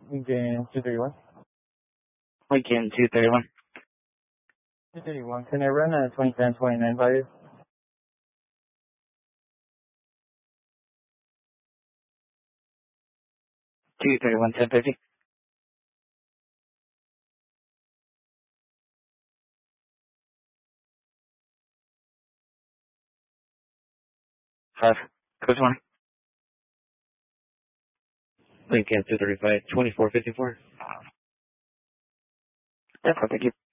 Lincoln 231. Lincoln 231. 231. Can I run a 2010-29 by you? 231, 1050. 5. Coach 1. Lincoln 235, 2454. That's what they give.